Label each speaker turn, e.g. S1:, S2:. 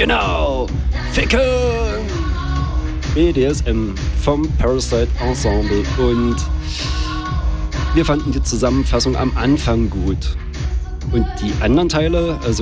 S1: Genau, Ficken! BDSM vom Parasite Ensemble. Und wir fanden die Zusammenfassung am Anfang gut. Und die anderen Teile, also